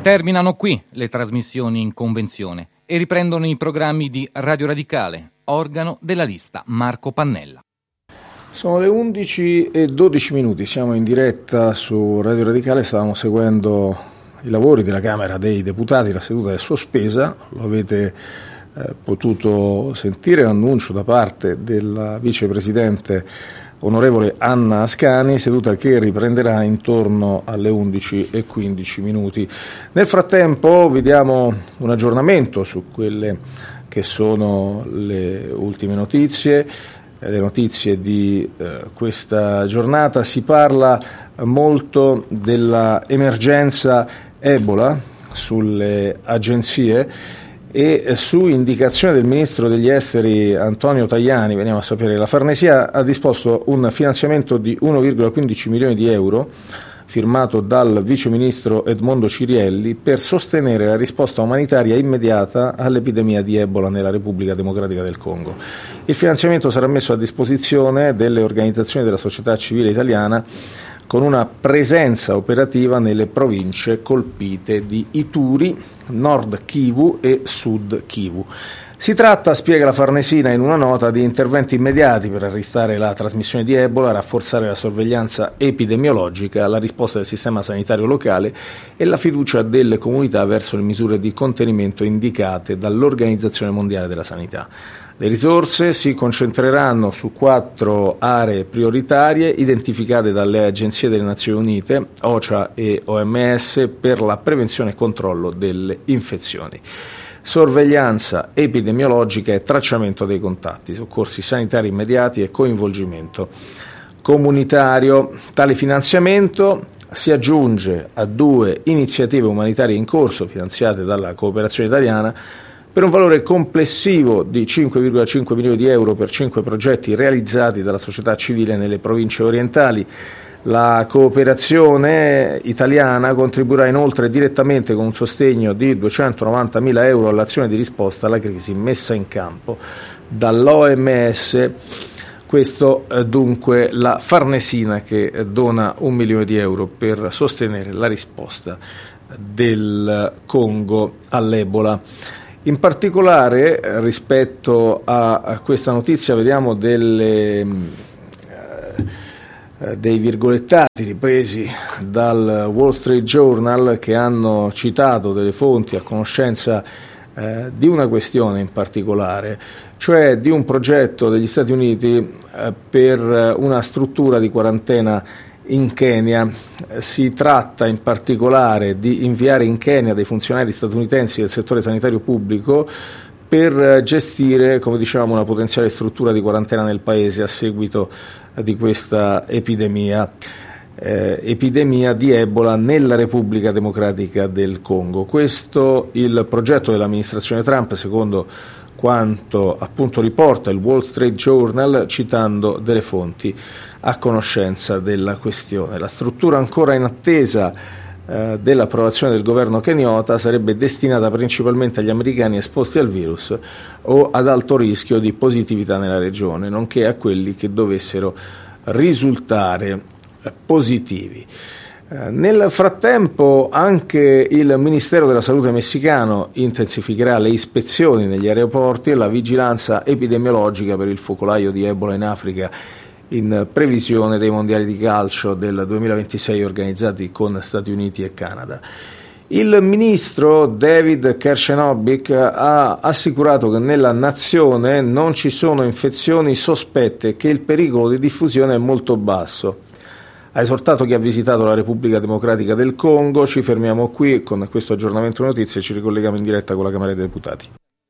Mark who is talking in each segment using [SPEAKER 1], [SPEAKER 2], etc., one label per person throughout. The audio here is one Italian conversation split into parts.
[SPEAKER 1] Terminano qui le trasmissioni in convenzione e riprendono i programmi di Radio Radicale, organo della lista Marco Pannella.
[SPEAKER 2] Sono le 11:12, siamo in diretta su Radio Radicale, stavamo seguendo i lavori della Camera dei Deputati, la seduta è sospesa, lo avete potuto sentire l'annuncio da parte della vicepresidente onorevole Anna Ascani, seduta che riprenderà intorno alle 11:15. Nel frattempo vi diamo un aggiornamento su quelle che sono le ultime notizie, le notizie di questa giornata. Si parla molto della emergenza Ebola sulle agenzie e su indicazione del Ministro degli Esteri Antonio Tajani, veniamo a sapere, la Farnesina ha disposto un finanziamento di 1,15 milioni di euro firmato dal Vice Ministro Edmondo Cirielli per sostenere la risposta umanitaria immediata all'epidemia di Ebola nella Repubblica Democratica del Congo. Il finanziamento sarà messo a disposizione delle organizzazioni della società civile italiana con una presenza operativa nelle province colpite di Ituri, Nord Kivu e Sud Kivu. Si tratta, spiega la Farnesina in una nota, di interventi immediati per arrestare la trasmissione di Ebola, rafforzare la sorveglianza epidemiologica, la risposta del sistema sanitario locale e la fiducia delle comunità verso le misure di contenimento indicate dall'Organizzazione Mondiale della Sanità. Le risorse si concentreranno su 4 aree prioritarie identificate dalle agenzie delle Nazioni Unite, OCHA e OMS, per la prevenzione e controllo delle infezioni. Sorveglianza epidemiologica e tracciamento dei contatti, soccorsi sanitari immediati e coinvolgimento comunitario. Tale finanziamento si aggiunge a 2 iniziative umanitarie in corso finanziate dalla cooperazione italiana per un valore complessivo di 5,5 milioni di euro per 5 progetti realizzati dalla società civile nelle province orientali. La cooperazione italiana contribuirà inoltre direttamente con un sostegno di 290.000 euro all'azione di risposta alla crisi messa in campo dall'OMS. Questo dunque la Farnesina che dona 1 milione di euro per sostenere la risposta del Congo all'Ebola. In particolare rispetto a questa notizia vediamo dei virgolettati ripresi dal Wall Street Journal che hanno citato delle fonti a conoscenza di una questione in particolare, cioè di un progetto degli Stati Uniti per una struttura di quarantena in Kenya. Si tratta in particolare di inviare in Kenya dei funzionari statunitensi del settore sanitario pubblico per gestire, come dicevamo, una potenziale struttura di quarantena nel paese a seguito di questa epidemia di Ebola nella Repubblica Democratica del Congo. Questo il progetto dell'amministrazione Trump, secondo quanto appunto riporta il Wall Street Journal citando delle fonti a conoscenza della questione. La struttura ancora in attesa dell'approvazione del governo kenyota sarebbe destinata principalmente agli americani esposti al virus o ad alto rischio di positività nella regione, nonché a quelli che dovessero risultare positivi. Nel frattempo anche il Ministero della Salute messicano intensificherà le ispezioni negli aeroporti e la vigilanza epidemiologica per il focolaio di Ebola in Africa in previsione dei mondiali di calcio del 2026 organizzati con Stati Uniti e Canada. Il ministro David Kershenobik ha assicurato che nella nazione non ci sono infezioni sospette e che il pericolo di diffusione è molto basso. Ha esortato chi ha visitato la Repubblica Democratica del Congo. Ci fermiamo qui con questo aggiornamento di notizie e ci ricolleghiamo in diretta con la Camera dei Deputati.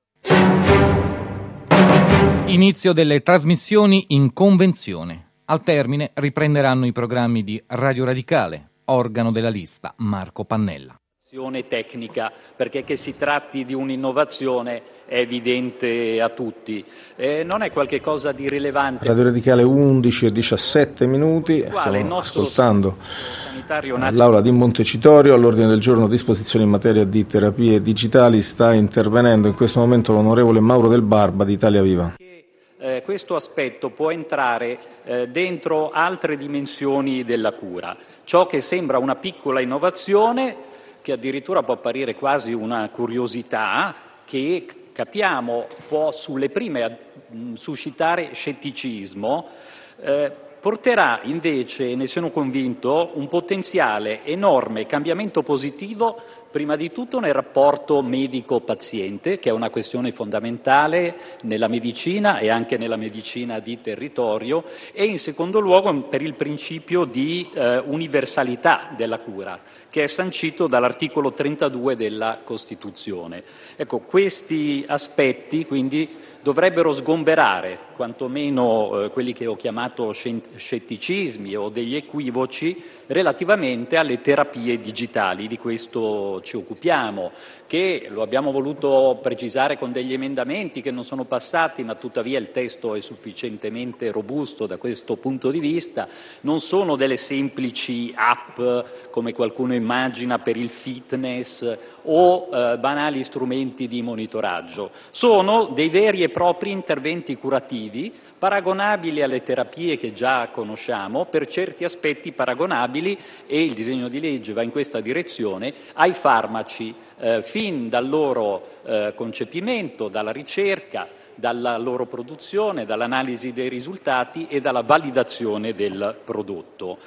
[SPEAKER 1] Inizio delle trasmissioni in convenzione. Al termine riprenderanno i programmi di Radio Radicale, organo della lista Marco Pannella.
[SPEAKER 3] Tecnica, perché che si tratti di un'innovazione è evidente a tutti. Non è qualche cosa di rilevante.
[SPEAKER 2] Radio Radicale 11:17, stiamo ascoltando all'Aula di Montecitorio. All'ordine del giorno disposizioni in materia di terapie digitali sta intervenendo in questo momento l'onorevole Mauro Del Barba di Italia Viva.
[SPEAKER 3] Questo aspetto può entrare dentro altre dimensioni della cura. Ciò che sembra una piccola innovazione che addirittura può apparire quasi una curiosità, che capiamo può sulle prime suscitare scetticismo, porterà invece, ne sono convinto, un potenziale enorme cambiamento positivo, prima di tutto nel rapporto medico-paziente, che è una questione fondamentale nella medicina e anche nella medicina di territorio, e in secondo luogo per il principio di universalità della cura, che è sancito dall'articolo 32 della Costituzione. Ecco, questi aspetti quindi dovrebbero sgomberare quantomeno quelli che ho chiamato scetticismi o degli equivoci relativamente alle terapie digitali. Di questo ci occupiamo, che lo abbiamo voluto precisare con degli emendamenti che non sono passati, ma tuttavia il testo è sufficientemente robusto da questo punto di vista. Non sono delle semplici app, come qualcuno immagina, per il fitness o banali strumenti di monitoraggio. Sono dei veri e propri interventi curativi, paragonabili alle terapie che già conosciamo, per certi aspetti paragonabili, e il disegno di legge va in questa direzione, ai farmaci, fin dal loro concepimento, dalla ricerca, dalla loro produzione, dall'analisi dei risultati e dalla validazione del prodotto.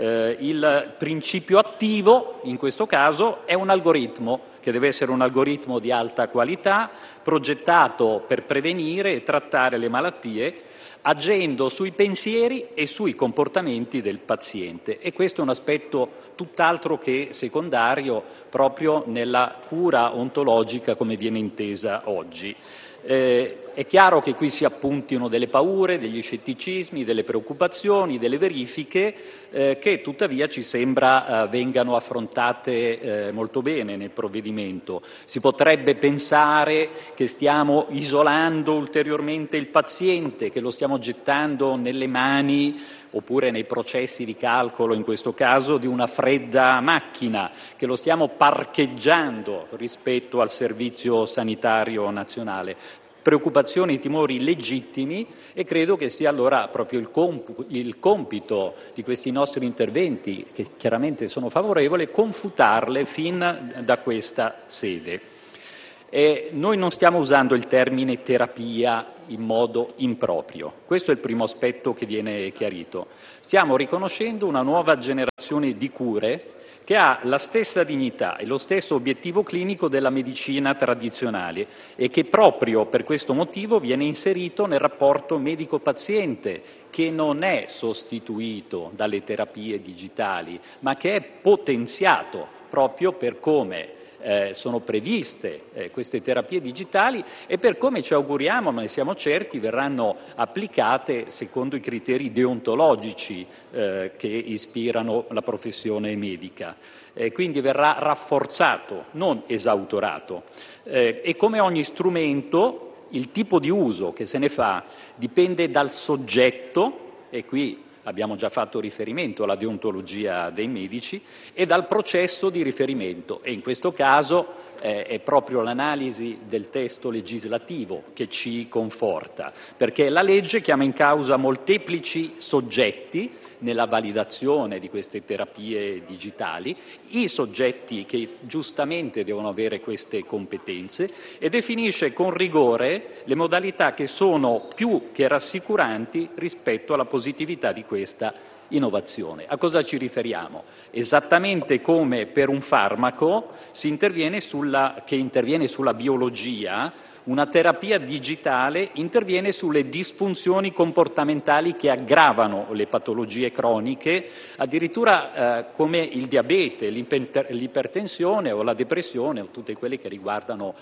[SPEAKER 3] Il principio attivo in questo caso è un algoritmo, che deve essere un algoritmo di alta qualità, progettato per prevenire e trattare le malattie, agendo sui pensieri e sui comportamenti del paziente, e questo è un aspetto tutt'altro che secondario proprio nella cura ontologica come viene intesa oggi. È chiaro che qui si appuntino delle paure, degli scetticismi, delle preoccupazioni, delle verifiche che tuttavia ci sembra vengano affrontate molto bene nel provvedimento. Si potrebbe pensare che stiamo isolando ulteriormente il paziente, che lo stiamo gettando nelle mani, oppure nei processi di calcolo in questo caso, di una fredda macchina, che lo stiamo parcheggiando rispetto al Servizio Sanitario Nazionale. Preoccupazioni e timori legittimi, e credo che sia allora proprio il compito di questi nostri interventi, che chiaramente sono favorevoli, confutarle fin da questa sede. Noi non stiamo usando il termine terapia in modo improprio, questo è il primo aspetto che viene chiarito. Stiamo riconoscendo una nuova generazione di cure che ha la stessa dignità e lo stesso obiettivo clinico della medicina tradizionale, e che proprio per questo motivo viene inserito nel rapporto medico-paziente, che non è sostituito dalle terapie digitali, ma che è potenziato proprio per come sono previste queste terapie digitali e per come ci auguriamo, ma ne siamo certi, verranno applicate secondo i criteri deontologici che ispirano la professione medica. Quindi verrà rafforzato, non esautorato. E come ogni strumento, il tipo di uso che se ne fa dipende dal soggetto, e qui abbiamo già fatto riferimento alla deontologia dei medici, e dal processo di riferimento, e in questo caso è proprio l'analisi del testo legislativo che ci conforta, perché la legge chiama in causa molteplici soggetti nella validazione di queste terapie digitali, i soggetti che giustamente devono avere queste competenze, e definisce con rigore le modalità che sono più che rassicuranti rispetto alla positività di questa innovazione. A cosa ci riferiamo? Esattamente come per un farmaco che interviene sulla biologia, una terapia digitale interviene sulle disfunzioni comportamentali che aggravano le patologie croniche, addirittura come il diabete, l'ipertensione o la depressione, o tutte quelle che riguardano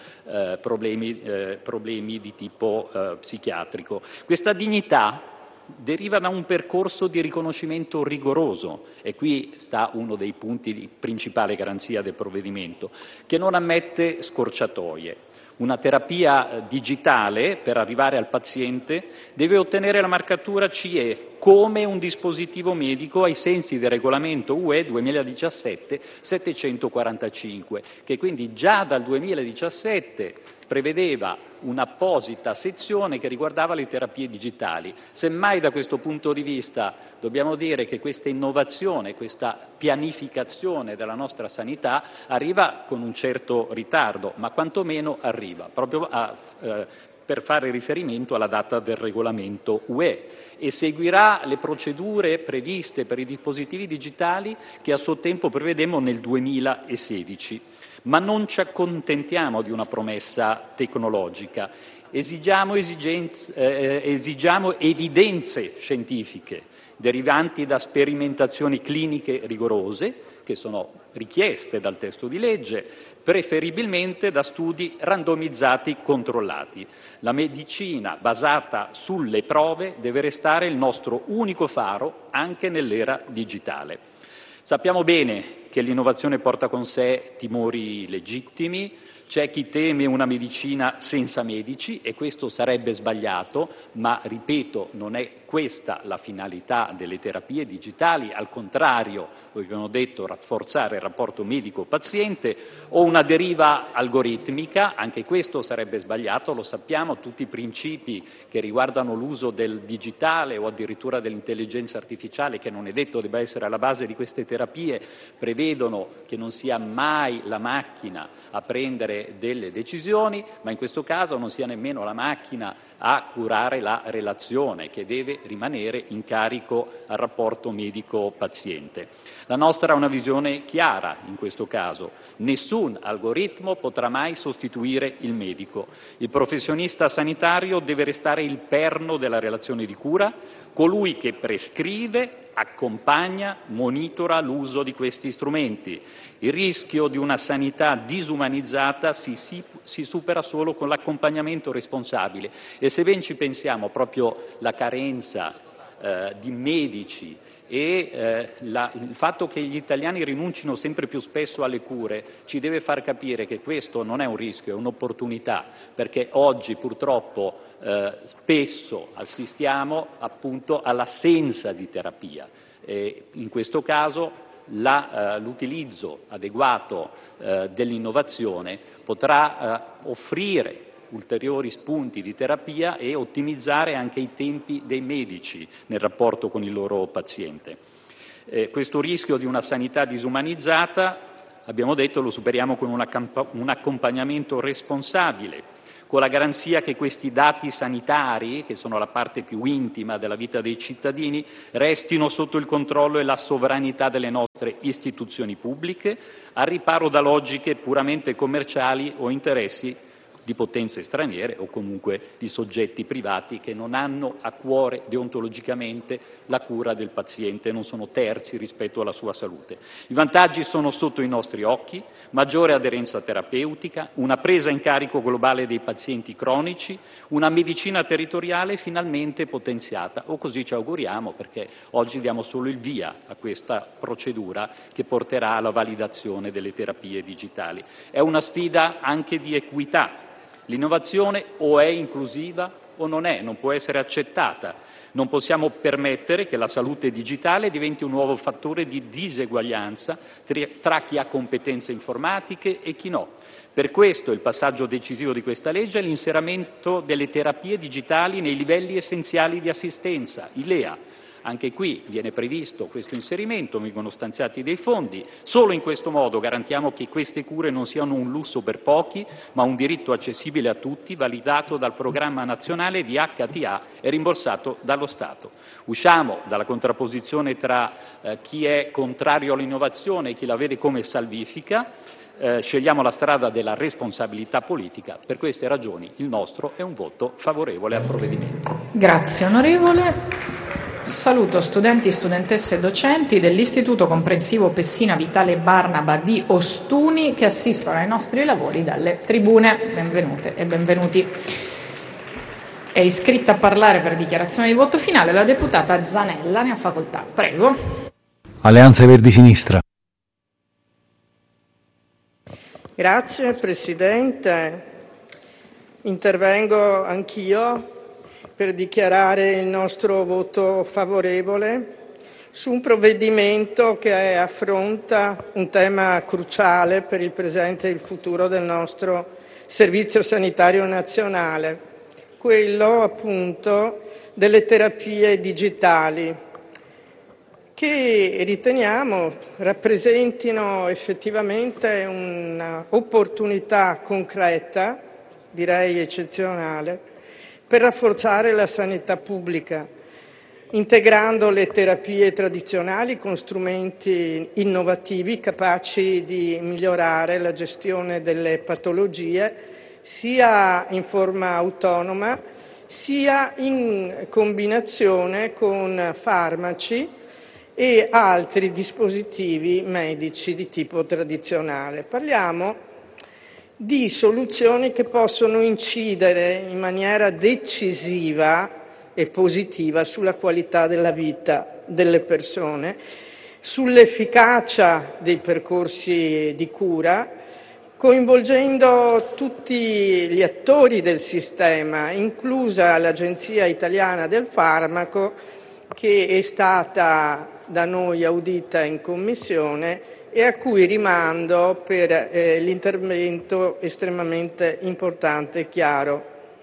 [SPEAKER 3] problemi di tipo psichiatrico. Questa dignità deriva da un percorso di riconoscimento rigoroso, e qui sta uno dei punti di principale garanzia del provvedimento, che non ammette scorciatoie. Una terapia digitale, per arrivare al paziente, deve ottenere la marcatura CE come un dispositivo medico ai sensi del regolamento UE 2017-745, che quindi già dal 2017 prevedeva un'apposita sezione che riguardava le terapie digitali. Semmai da questo punto di vista dobbiamo dire che questa innovazione, questa pianificazione della nostra sanità arriva con un certo ritardo, ma quantomeno arriva, proprio per fare riferimento alla data del regolamento UE, e seguirà le procedure previste per i dispositivi digitali che a suo tempo prevedemmo nel 2016. Ma non ci accontentiamo di una promessa tecnologica, esigiamo evidenze scientifiche derivanti da sperimentazioni cliniche rigorose, che sono richieste dal testo di legge, preferibilmente da studi randomizzati controllati. La medicina basata sulle prove deve restare il nostro unico faro anche nell'era digitale. Sappiamo bene che l'innovazione porta con sé timori legittimi, c'è chi teme una medicina senza medici e questo sarebbe sbagliato, ma ripeto, non è questa la finalità delle terapie digitali, al contrario, come abbiamo detto, rafforzare il rapporto medico-paziente, o una deriva algoritmica, anche questo sarebbe sbagliato, lo sappiamo, tutti i principi che riguardano l'uso del digitale o addirittura dell'intelligenza artificiale, che non è detto debba essere alla base di queste terapie, prevedono che non sia mai la macchina a prendere delle decisioni, ma in questo caso non sia nemmeno la macchina a curare la relazione, che deve rimanere in carico al rapporto medico-paziente. La nostra è una visione chiara in questo caso. Nessun algoritmo potrà mai sostituire il medico. Il professionista sanitario deve restare il perno della relazione di cura, colui che prescrive, accompagna, monitora l'uso di questi strumenti. Il rischio di una sanità disumanizzata si supera solo con l'accompagnamento responsabile e se ben ci pensiamo proprio la carenza di medici e il fatto che gli italiani rinuncino sempre più spesso alle cure ci deve far capire che questo non è un rischio, è un'opportunità, perché oggi purtroppo spesso assistiamo appunto all'assenza di terapia. In questo caso l'utilizzo adeguato dell'innovazione potrà offrire ulteriori spunti di terapia e ottimizzare anche i tempi dei medici nel rapporto con il loro paziente. Questo rischio di una sanità disumanizzata, abbiamo detto, lo superiamo con un accompagnamento responsabile, con la garanzia che questi dati sanitari, che sono la parte più intima della vita dei cittadini, restino sotto il controllo e la sovranità delle nostre istituzioni pubbliche, al riparo da logiche puramente commerciali o interessi di potenze straniere o comunque di soggetti privati che non hanno a cuore deontologicamente la cura del paziente, non sono terzi rispetto alla sua salute. I vantaggi sono sotto i nostri occhi: maggiore aderenza terapeutica, una presa in carico globale dei pazienti cronici, una medicina territoriale finalmente potenziata, o così ci auguriamo, perché oggi diamo solo il via a questa procedura che porterà alla validazione delle terapie digitali. È una sfida anche di equità. L'innovazione o è inclusiva o non è, non può essere accettata. Non possiamo permettere che la salute digitale diventi un nuovo fattore di diseguaglianza tra chi ha competenze informatiche e chi no. Per questo il passaggio decisivo di questa legge è l'inserimento delle terapie digitali nei livelli essenziali di assistenza, i LEA. Anche qui viene previsto questo inserimento, vengono stanziati dei fondi. Solo in questo modo garantiamo che queste cure non siano un lusso per pochi, ma un diritto accessibile a tutti, validato dal programma nazionale di HTA e rimborsato dallo Stato. Usciamo dalla contrapposizione tra chi è contrario all'innovazione e chi la vede come salvifica. Scegliamo la strada della responsabilità politica. Per queste ragioni il nostro è un voto favorevole al provvedimento.
[SPEAKER 4] Grazie onorevole. Saluto studenti, studentesse e docenti dell'Istituto Comprensivo Pessina Vitale Barnaba di Ostuni che assistono ai nostri lavori dalle tribune. Benvenute e benvenuti. È iscritta a parlare per dichiarazione di voto finale la deputata Zanella, ne ha facoltà. Prego.
[SPEAKER 1] Alleanza Verdi Sinistra.
[SPEAKER 5] Grazie Presidente. Intervengo anch'io per dichiarare il nostro voto favorevole su un provvedimento che affronta un tema cruciale per il presente e il futuro del nostro Servizio Sanitario Nazionale, quello appunto delle terapie digitali, che riteniamo rappresentino effettivamente un'opportunità concreta, direi eccezionale, per rafforzare la sanità pubblica, integrando le terapie tradizionali con strumenti innovativi capaci di migliorare la gestione delle patologie, sia in forma autonoma, sia in combinazione con farmaci e altri dispositivi medici di tipo tradizionale. Parliamo di soluzioni che possono incidere in maniera decisiva e positiva sulla qualità della vita delle persone, sull'efficacia dei percorsi di cura, coinvolgendo tutti gli attori del sistema, inclusa l'Agenzia Italiana del Farmaco, che è stata da noi audita in Commissione e a cui rimando per l'intervento estremamente importante e chiaro.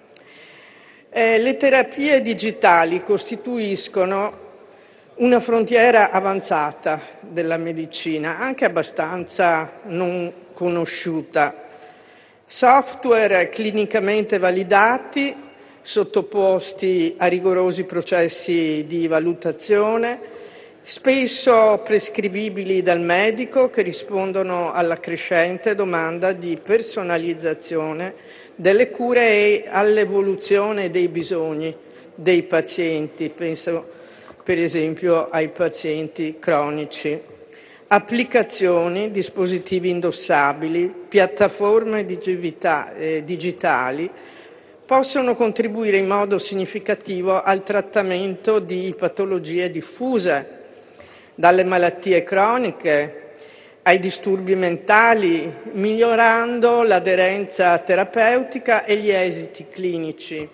[SPEAKER 5] Le terapie digitali costituiscono una frontiera avanzata della medicina, anche abbastanza non conosciuta. Software clinicamente validati, sottoposti a rigorosi processi di valutazione, spesso prescrivibili dal medico, che rispondono alla crescente domanda di personalizzazione delle cure e all'evoluzione dei bisogni dei pazienti. Penso per esempio ai pazienti cronici. Applicazioni, dispositivi indossabili, piattaforme digitali possono contribuire in modo significativo al trattamento di patologie diffuse, dalle malattie croniche ai disturbi mentali, migliorando l'aderenza terapeutica e gli esiti clinici.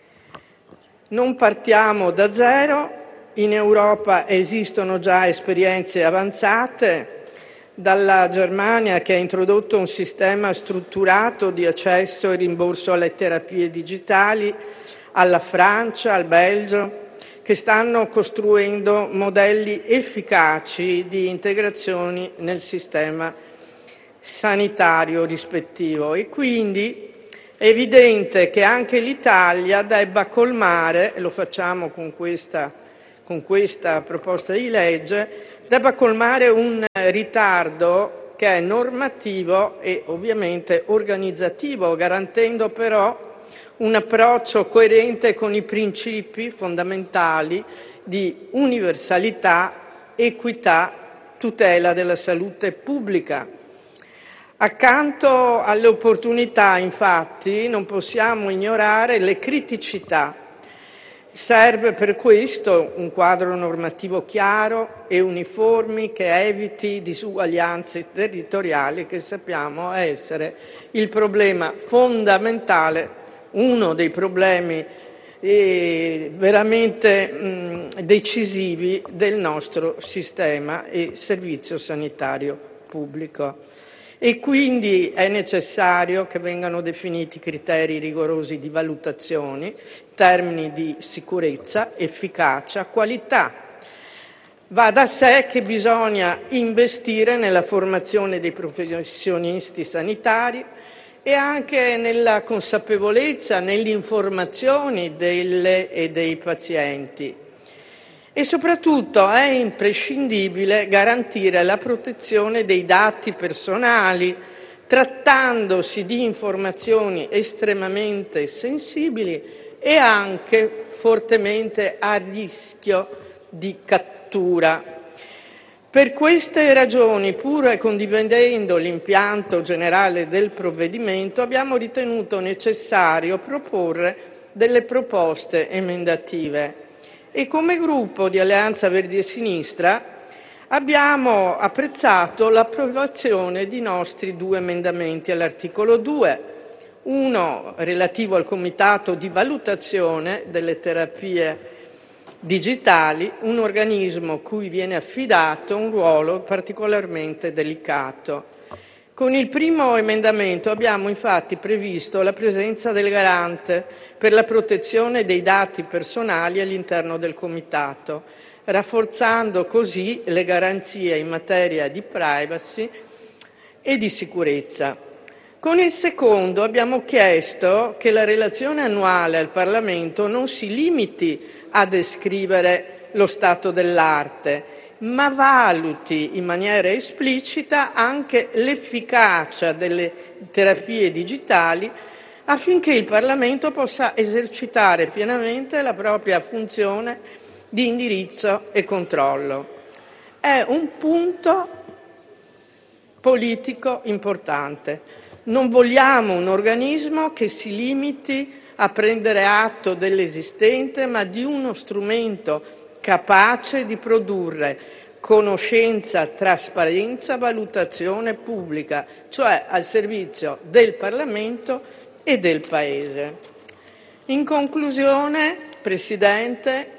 [SPEAKER 5] Non partiamo da zero, in Europa esistono già esperienze avanzate, dalla Germania, che ha introdotto un sistema strutturato di accesso e rimborso alle terapie digitali, alla Francia, al Belgio, che stanno costruendo modelli efficaci di integrazione nel sistema sanitario rispettivo. E quindi è evidente che anche l'Italia debba colmare, e lo facciamo con questa proposta di legge, debba colmare un ritardo che è normativo e ovviamente organizzativo, garantendo però un approccio coerente con i principi fondamentali di universalità, equità, tutela della salute pubblica. Accanto alle opportunità, infatti, non possiamo ignorare le criticità. Serve per questo un quadro normativo chiaro e uniforme che eviti disuguaglianze territoriali, che sappiamo essere il problema fondamentale, uno dei problemi veramente decisivi del nostro sistema e servizio sanitario pubblico. E quindi è necessario che vengano definiti criteri rigorosi di valutazione in termini di sicurezza, efficacia, qualità. Va da sé che bisogna investire nella formazione dei professionisti sanitari e anche nella consapevolezza, nelle informazioni delle e dei pazienti. E soprattutto è imprescindibile garantire la protezione dei dati personali, trattandosi di informazioni estremamente sensibili e anche fortemente a rischio di cattura. Per queste ragioni, pur condividendo l'impianto generale del provvedimento, abbiamo ritenuto necessario proporre delle proposte emendative. E come gruppo di Alleanza Verdi e Sinistra abbiamo apprezzato l'approvazione di nostri 2 emendamenti all'articolo 2, uno relativo al Comitato di valutazione delle terapie digitali, un organismo cui viene affidato un ruolo particolarmente delicato. Con il primo emendamento abbiamo infatti previsto la presenza del garante per la protezione dei dati personali all'interno del Comitato, rafforzando così le garanzie in materia di privacy e di sicurezza. Con il secondo abbiamo chiesto che la relazione annuale al Parlamento non si limiti a descrivere lo stato dell'arte, ma valuti in maniera esplicita anche l'efficacia delle terapie digitali affinché il Parlamento possa esercitare pienamente la propria funzione di indirizzo e controllo. È un punto politico importante. Non vogliamo un organismo che si limiti a prendere atto dell'esistente, ma di uno strumento capace di produrre conoscenza, trasparenza, valutazione pubblica, cioè al servizio del Parlamento e del Paese. In conclusione, Presidente,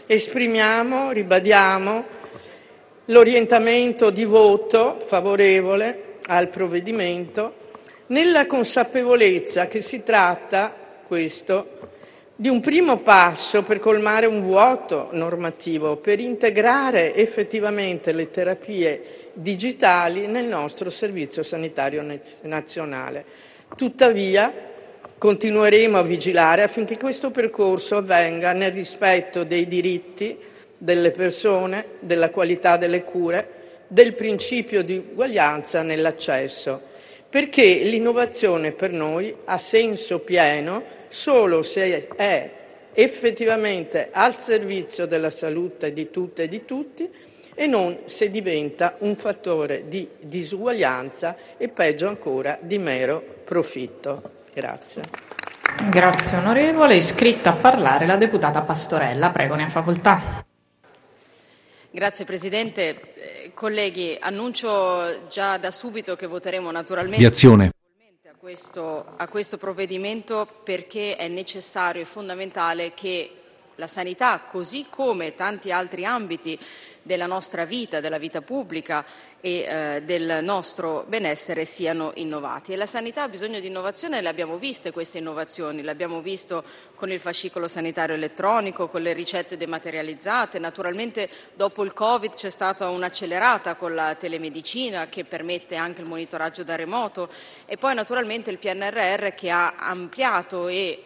[SPEAKER 5] ribadiamo l'orientamento di voto favorevole al provvedimento, nella consapevolezza che si tratta, questo, di un primo passo per colmare un vuoto normativo, per integrare effettivamente le terapie digitali nel nostro Servizio Sanitario Nazionale. Tuttavia, continueremo a vigilare affinché questo percorso avvenga nel rispetto dei diritti delle persone, della qualità delle cure, del principio di uguaglianza nell'accesso, perché l'innovazione per noi ha senso pieno solo se è effettivamente al servizio della salute di tutte e di tutti e non se diventa un fattore di disuguaglianza e, peggio ancora, di mero profitto. Grazie.
[SPEAKER 4] Grazie onorevole. Iscritta a parlare la deputata Pastorella. Prego, ne ha facoltà.
[SPEAKER 6] Grazie Presidente. Colleghi, annuncio già da subito che voteremo naturalmente
[SPEAKER 1] di Azione
[SPEAKER 6] a questo provvedimento, perché è necessario e fondamentale che la sanità, così come tanti altri ambiti della nostra vita, della vita pubblica e del nostro benessere, siano innovati. E la sanità ha bisogno di innovazione, le abbiamo viste queste innovazioni, l'abbiamo visto con il fascicolo sanitario elettronico, con le ricette dematerializzate. Naturalmente dopo il Covid c'è stata un'accelerata con la telemedicina che permette anche il monitoraggio da remoto, e poi naturalmente il PNRR che ha ampliato e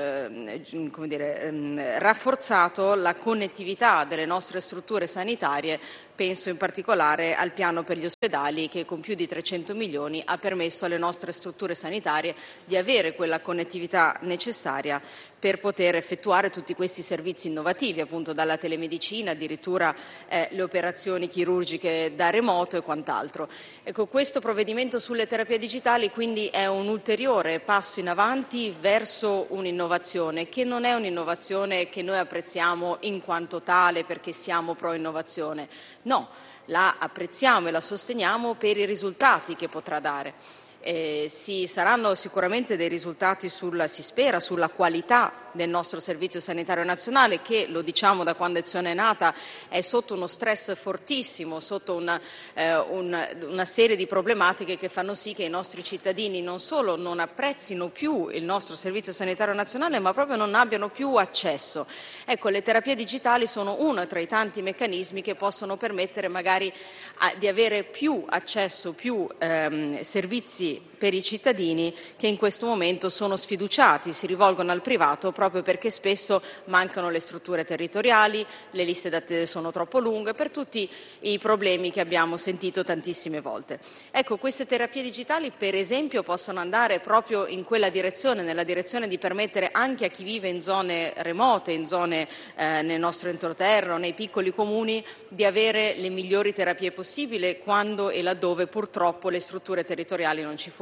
[SPEAKER 6] rafforzato la connettività delle nostre strutture sanitarie. Penso in particolare al piano per gli ospedali che con più di 300 milioni ha permesso alle nostre strutture sanitarie di avere quella connettività necessaria per poter effettuare tutti questi servizi innovativi, appunto dalla telemedicina, addirittura le operazioni chirurgiche da remoto e quant'altro. Ecco, questo provvedimento sulle terapie digitali quindi è un ulteriore passo in avanti verso un'innovazione che non è un'innovazione che noi apprezziamo in quanto tale perché siamo pro innovazione. No, la apprezziamo e la sosteniamo per i risultati che potrà dare. Saranno sicuramente dei risultati si spera, sulla qualità del nostro Servizio Sanitario Nazionale che, lo diciamo da quando Azione è nata, è sotto uno stress fortissimo, sotto una serie di problematiche che fanno sì che i nostri cittadini non solo non apprezzino più il nostro Servizio Sanitario Nazionale, ma proprio non abbiano più accesso. Ecco, le terapie digitali sono uno tra i tanti meccanismi che possono permettere magari di avere più accesso, più servizi per i cittadini che in questo momento sono sfiduciati, si rivolgono al privato proprio perché spesso mancano le strutture territoriali, le liste d'attesa sono troppo lunghe, per tutti i problemi che abbiamo sentito tantissime volte. Ecco, queste terapie digitali per esempio possono andare proprio in quella direzione, nella direzione di permettere anche a chi vive in zone remote, in zone nel nostro entroterra, nei piccoli comuni, di avere le migliori terapie possibili quando e laddove purtroppo le strutture territoriali non ci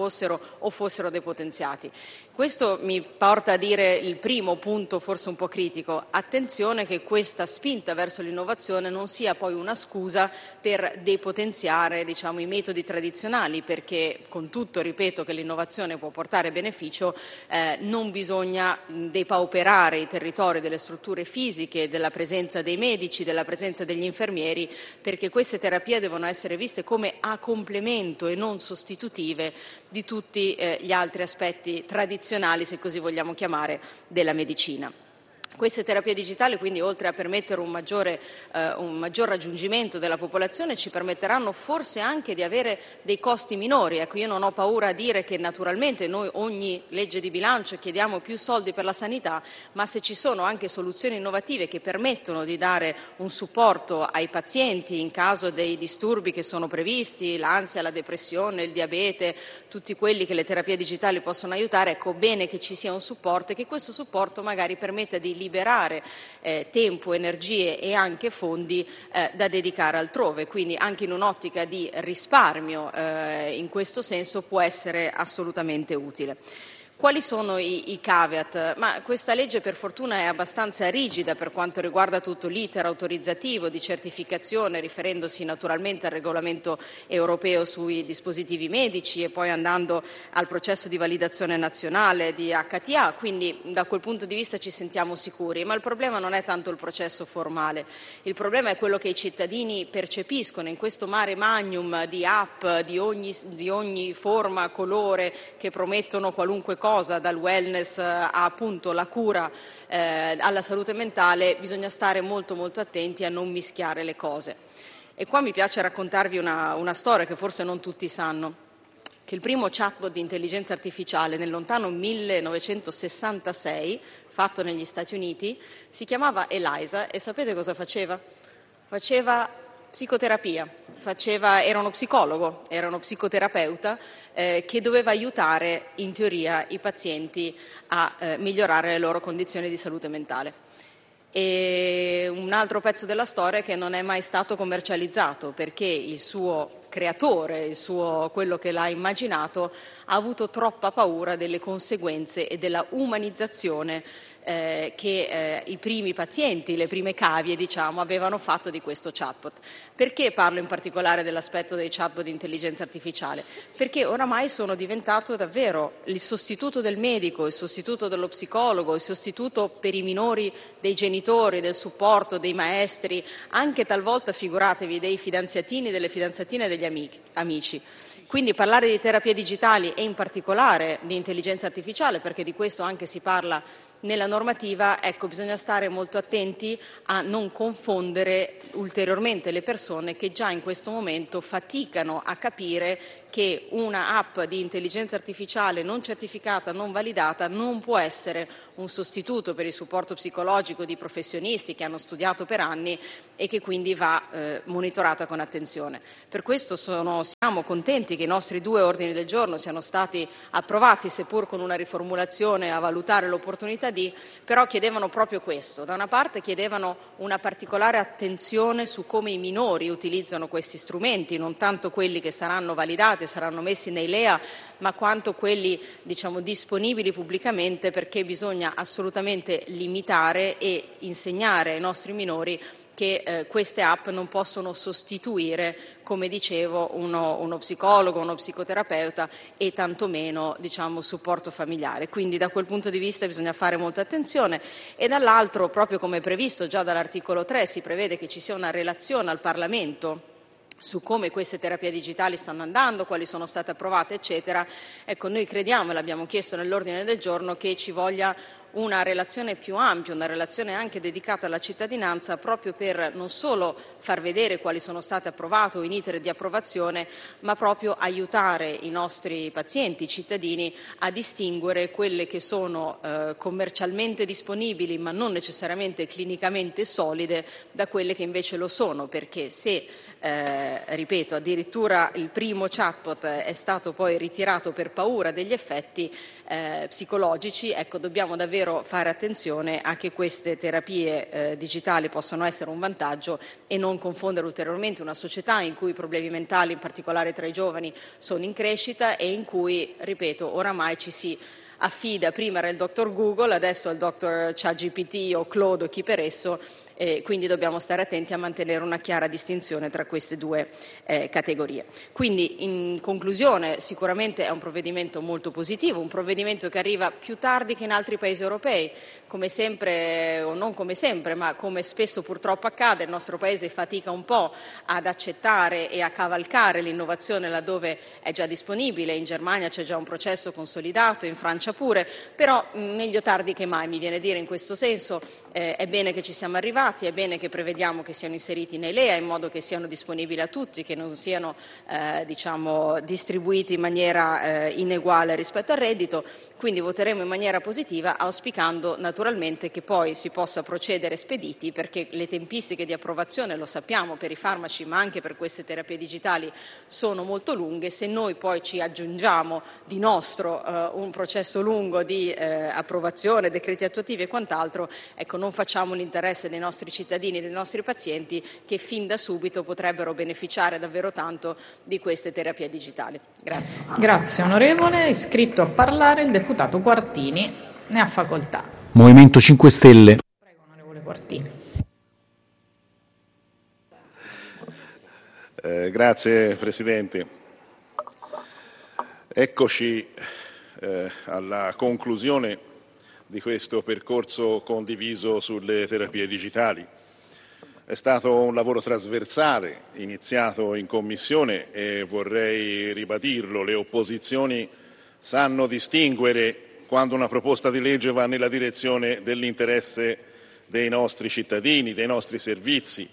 [SPEAKER 6] fossero depotenziati. Questo mi porta a dire il primo punto, forse un po' critico: attenzione che questa spinta verso l'innovazione non sia poi una scusa per depotenziare, i metodi tradizionali, perché con tutto, ripeto, che l'innovazione può portare beneficio, non bisogna depauperare i territori delle strutture fisiche, della presenza dei medici, della presenza degli infermieri, perché queste terapie devono essere viste come a complemento e non sostitutive di tutti gli altri aspetti tradizionali, se così vogliamo chiamare, della medicina. Queste terapie digitali, quindi, oltre a permettere un maggior raggiungimento della popolazione, ci permetteranno forse anche di avere dei costi minori. Ecco, io non ho paura a dire che naturalmente noi ogni legge di bilancio chiediamo più soldi per la sanità, ma se ci sono anche soluzioni innovative che permettono di dare un supporto ai pazienti in caso dei disturbi che sono previsti, l'ansia, la depressione, il diabete, tutti quelli che le terapie digitali possono aiutare, ecco, bene che ci sia un supporto e che questo supporto magari permetta di liberare tempo, energie e anche fondi da dedicare altrove, quindi anche in un'ottica di risparmio in questo senso può essere assolutamente utile. Quali sono i caveat? Ma questa legge per fortuna è abbastanza rigida per quanto riguarda tutto l'iter autorizzativo di certificazione, riferendosi naturalmente al regolamento europeo sui dispositivi medici e poi andando al processo di validazione nazionale di HTA, quindi da quel punto di vista ci sentiamo sicuri, ma il problema non è tanto il processo formale, il problema è quello che i cittadini percepiscono in questo mare magnum di app di ogni forma, colore, che promettono qualunque cosa, dal wellness a appunto la cura alla salute mentale. Bisogna stare molto molto attenti a non mischiare le cose. E qua mi piace raccontarvi una storia che forse non tutti sanno, che il primo chatbot di intelligenza artificiale nel lontano 1966, fatto negli Stati Uniti, si chiamava Eliza e sapete cosa faceva? Faceva psicoterapia, era uno psicologo, era uno psicoterapeuta che doveva aiutare in teoria i pazienti a migliorare le loro condizioni di salute mentale. E un altro pezzo della storia è che non è mai stato commercializzato perché il suo creatore, quello che l'ha immaginato, ha avuto troppa paura delle conseguenze e della umanizzazione che i primi pazienti, le prime cavie, avevano fatto di questo chatbot. Perché parlo in particolare dell'aspetto dei chatbot di intelligenza artificiale? Perché oramai sono diventato davvero il sostituto del medico, il sostituto dello psicologo, il sostituto per i minori dei genitori, del supporto, dei maestri, anche talvolta, figuratevi, dei fidanzatini, delle fidanzatine e degli amici. Quindi parlare di terapie digitali e in particolare di intelligenza artificiale, perché di questo anche si parla nella normativa, bisogna stare molto attenti a non confondere ulteriormente le persone che già in questo momento faticano a capire che una app di intelligenza artificiale non certificata, non validata, non può essere un sostituto per il supporto psicologico di professionisti che hanno studiato per anni e che quindi va monitorata con attenzione. Per questo siamo contenti che i nostri 2 ordini del giorno siano stati approvati, seppur con una riformulazione a valutare l'opportunità però chiedevano proprio questo. Da una parte chiedevano una particolare attenzione su come i minori utilizzano questi strumenti, non tanto quelli che saranno validati, saranno messi nei LEA, ma quanto quelli disponibili pubblicamente, perché bisogna assolutamente limitare e insegnare ai nostri minori che queste app non possono sostituire, come dicevo, uno psicologo, uno psicoterapeuta e tantomeno supporto familiare. Quindi da quel punto di vista bisogna fare molta attenzione e dall'altro, proprio come previsto già dall'articolo 3, si prevede che ci sia una relazione al Parlamento su come queste terapie digitali stanno andando, quali sono state approvate, eccetera. Noi crediamo, e l'abbiamo chiesto nell'ordine del giorno, che ci voglia una relazione più ampia, una relazione anche dedicata alla cittadinanza, proprio per non solo far vedere quali sono state approvate o in iter di approvazione, ma proprio aiutare i nostri pazienti, i cittadini, a distinguere quelle che sono commercialmente disponibili ma non necessariamente clinicamente solide da quelle che invece lo sono, perché se ripeto, addirittura il primo chatbot è stato poi ritirato per paura degli effetti psicologici, dobbiamo davvero davvero fare attenzione a che queste terapie digitali possano essere un vantaggio e non confondere ulteriormente una società in cui i problemi mentali, in particolare tra i giovani, sono in crescita e in cui, ripeto, oramai ci si affida, prima era il dottor Google, adesso è il dottor ChatGPT o Claude o chi per esso, quindi dobbiamo stare attenti a mantenere una chiara distinzione tra queste due categorie. Quindi, in conclusione, sicuramente è un provvedimento molto positivo, un provvedimento che arriva più tardi che in altri paesi europei, come sempre, o non come sempre, ma come spesso purtroppo accade, il nostro Paese fatica un po' ad accettare e a cavalcare l'innovazione laddove è già disponibile. In Germania c'è già un processo consolidato, in Francia pure, però meglio tardi che mai, mi viene a dire in questo senso. È bene che ci siamo arrivati, è bene che prevediamo che siano inseriti nei LEA in modo che siano disponibili a tutti, che non siano distribuiti in maniera ineguale rispetto al reddito, quindi voteremo in maniera positiva, auspicando naturalmente che poi si possa procedere spediti, perché le tempistiche di approvazione, lo sappiamo, per i farmaci ma anche per queste terapie digitali sono molto lunghe. Se noi poi ci aggiungiamo di nostro un processo lungo di approvazione, decreti attuativi e quant'altro, ecco, non facciamo l'interesse dei nostri cittadini e dei nostri pazienti, che fin da subito potrebbero beneficiare davvero tanto di queste terapie digitali. Grazie.
[SPEAKER 4] Grazie onorevole. Iscritto a parlare il deputato Quartini. Ne ha facoltà.
[SPEAKER 1] Movimento 5 Stelle.
[SPEAKER 4] Prego onorevole Quartini.
[SPEAKER 7] Grazie Presidente. Eccoci alla conclusione di questo percorso condiviso sulle terapie digitali. È stato un lavoro trasversale, iniziato in Commissione, e vorrei ribadirlo: le opposizioni sanno distinguere quando una proposta di legge va nella direzione dell'interesse dei nostri cittadini, dei nostri servizi.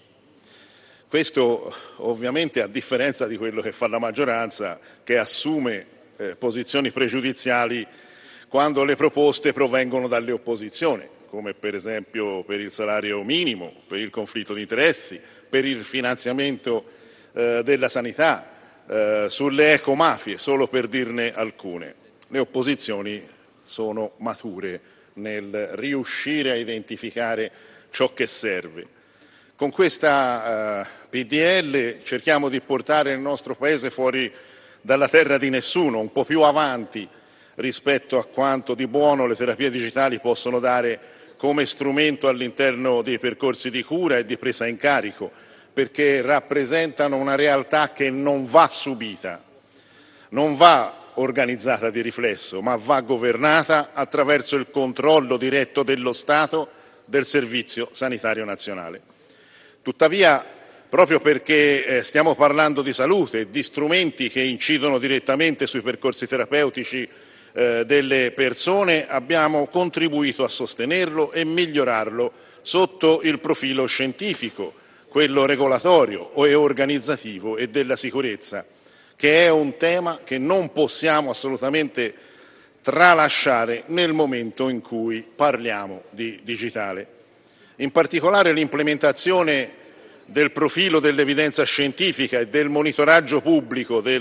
[SPEAKER 7] Questo ovviamente a differenza di quello che fa la maggioranza, che assume posizioni pregiudiziali quando le proposte provengono dalle opposizioni, come per esempio per il salario minimo, per il conflitto di interessi, per il finanziamento della sanità, sulle ecomafie, solo per dirne alcune. Le opposizioni sono mature nel riuscire a identificare ciò che serve. Con questa PDL cerchiamo di portare il nostro Paese fuori dalla terra di nessuno, un po' più avanti rispetto a quanto di buono le terapie digitali possono dare come strumento all'interno dei percorsi di cura e di presa in carico, perché rappresentano una realtà che non va subita, non va organizzata di riflesso, ma va governata attraverso il controllo diretto dello Stato del Servizio Sanitario Nazionale. Tuttavia, proprio perché stiamo parlando di salute e di strumenti che incidono direttamente sui percorsi terapeutici delle persone, abbiamo contribuito a sostenerlo e migliorarlo sotto il profilo scientifico, quello regolatorio e organizzativo e della sicurezza, che è un tema che non possiamo assolutamente tralasciare nel momento in cui parliamo di digitale. In particolare l'implementazione del profilo dell'evidenza scientifica e del monitoraggio pubblico